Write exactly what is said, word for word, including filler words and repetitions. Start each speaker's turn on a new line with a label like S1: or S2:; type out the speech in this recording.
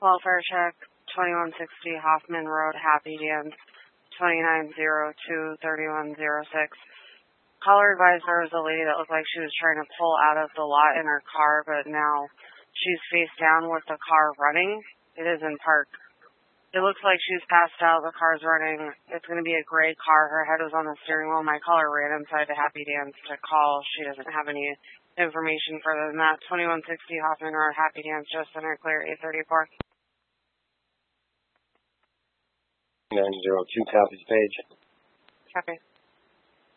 S1: Welfare check, twenty-one sixty Hoffman Road, Happy Dance, twenty-nine oh two, thirty-one oh six. Caller advised there was a lady that looked like she was trying to pull out of the lot in her car, but now she's face down with the car running. It is in park. It looks like she's passed out. The car's running. It's going to be a gray car. Her head was on the steering wheel. My caller ran inside the Happy Dance to call. She doesn't have any information further than that. twenty-one sixty Hoffman Road, Happy Dance, just center clear, eight thirty-four.
S2: nine oh two, copies, Page.
S1: Copy.